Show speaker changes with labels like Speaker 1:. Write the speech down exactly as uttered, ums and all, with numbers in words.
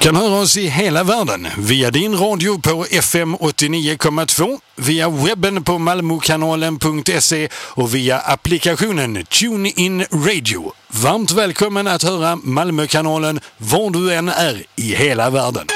Speaker 1: Kan höra oss i hela världen via din radio på F M åttionio komma två, via webben på malmokanalen punkt se och via applikationen TuneIn Radio. Varmt välkommen att höra Malmökanalen var du än är i hela världen.